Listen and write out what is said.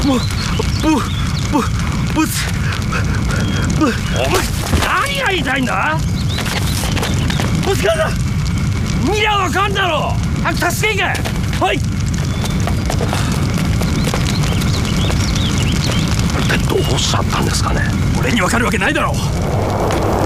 お前何が言いたいんだ。お疲れだ。見りゃわかんだろ。早く助け行け。はい。一体どうしちゃったんですかね。俺にわかるわけないだろう。